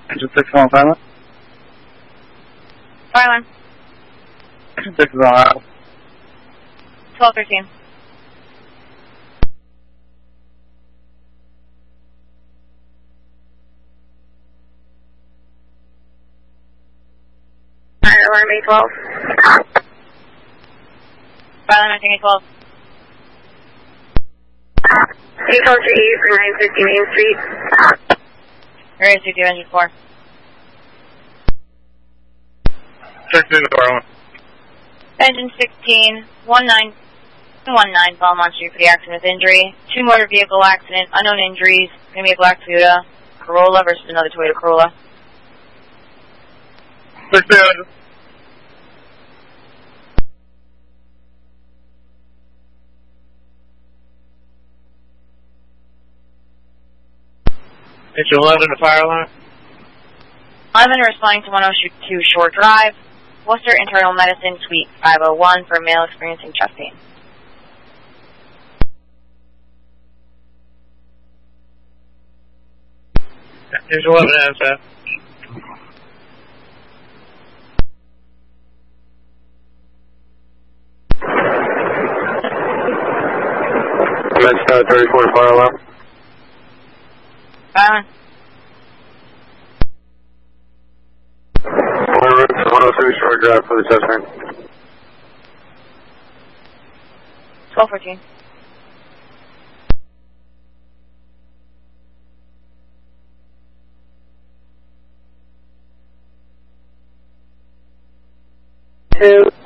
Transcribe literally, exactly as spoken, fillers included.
Engine six on silent. Fire line. Engine six is on idle. twelve thirteen. Alarm A twelve. Fire line, A twelve. A twelve to E for nine fifty Main Street. Where is you, engine four? Check in the fire line. Engine sixteen, one nine one nine, Belmont Street for the accident with injury. Two motor vehicle accident, unknown injuries. Going to be a black Toyota Corolla versus another Toyota Corolla. Check the engine. Engine eleven to fire line. eleven responding to one oh two Shore Drive, Worcester Internal Medicine, Suite five oh one for male experiencing chest pain. Engine eleven has that. That's thirty-four to fire alarm. Fire line. one oh three Shore Drive for the chest pain. twelve fourteen. Two.